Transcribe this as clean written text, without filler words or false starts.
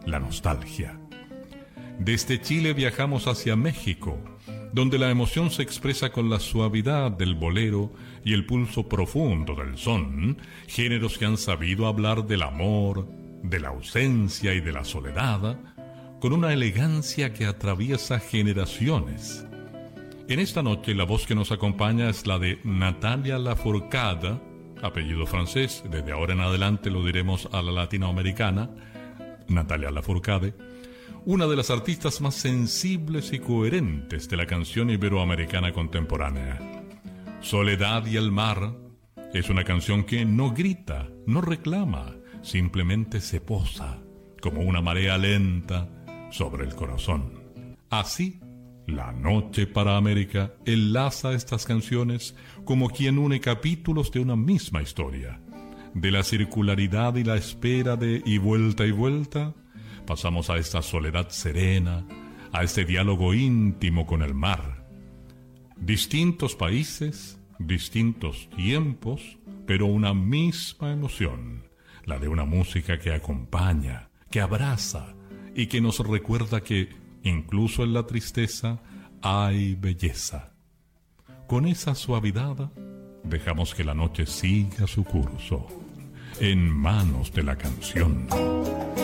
la nostalgia. Desde Chile viajamos hacia México, donde la emoción se expresa con la suavidad del bolero y el pulso profundo del son, géneros que han sabido hablar del amor, de la ausencia y de la soledad, con una elegancia que atraviesa generaciones. En esta noche la voz que nos acompaña es la de Natalia Lafourcade, apellido francés, desde ahora en adelante lo diremos a la latinoamericana, Natalia Lafourcade, una de las artistas más sensibles y coherentes de la canción iberoamericana contemporánea. Soledad y el mar es una canción que no grita, no reclama, simplemente se posa como una marea lenta sobre el corazón. Así, La Noche para América enlaza estas canciones como quien une capítulos de una misma historia. De la circularidad y la espera de y vuelta, pasamos a esta soledad serena, a este diálogo íntimo con el mar. Distintos países, distintos tiempos, pero una misma emoción, la de una música que acompaña, que abraza y que nos recuerda que, incluso en la tristeza, hay belleza. Con esa suavidad, dejamos que la noche siga su curso, en manos de la canción.